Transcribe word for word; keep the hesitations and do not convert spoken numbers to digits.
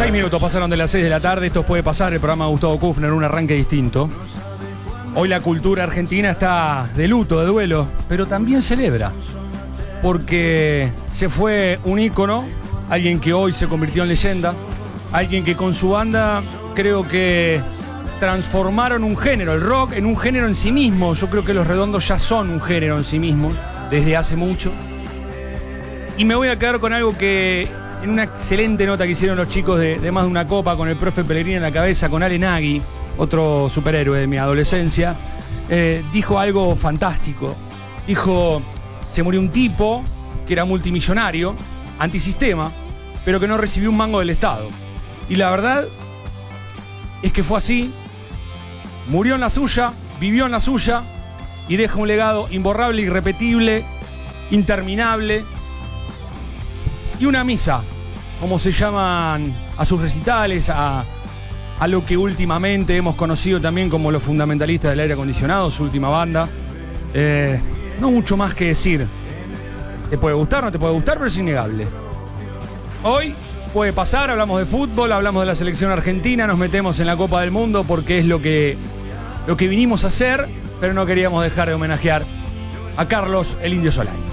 Seis minutos pasaron de las seis de la tarde. Esto puede pasar, el programa de Gustavo Kufner, un arranque distinto. Hoy la cultura argentina está de luto, de duelo, pero también celebra. Porque se fue un ícono, alguien que hoy se convirtió en leyenda, alguien que con su banda creo que transformaron un género, el rock, en un género en sí mismo. Yo creo que Los Redondos ya son un género en sí mismo, desde hace mucho. Y me voy a quedar con algo que, en una excelente nota que hicieron los chicos de, de Más de una Copa, con el profe Pellegrini en la cabeza, con Ale Nagy, otro superhéroe de mi adolescencia, eh, dijo algo fantástico. Dijo, se murió un tipo que era multimillonario, antisistema, pero que no recibió un mango del Estado. Y la verdad es que fue así. Murió en la suya, vivió en la suya y deja un legado imborrable, irrepetible, interminable. Y una misa, como se llaman a sus recitales, a, a lo que últimamente hemos conocido también como los fundamentalistas del aire acondicionado, su última banda. Eh, no mucho más que decir. Te puede gustar, no te puede gustar, pero es innegable. Hoy puede pasar, hablamos de fútbol, hablamos de la selección argentina, nos metemos en la Copa del Mundo porque es lo que, lo que vinimos a hacer, pero no queríamos dejar de homenajear a Carlos el Indio Solari.